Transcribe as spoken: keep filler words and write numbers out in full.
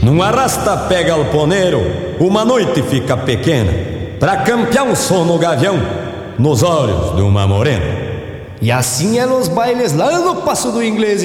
Num arrasta-pé galponeiro, uma noite fica pequena pra campear um sono gavião nos olhos de uma morena. E assim é nos bailes lá no Passo do Inglês,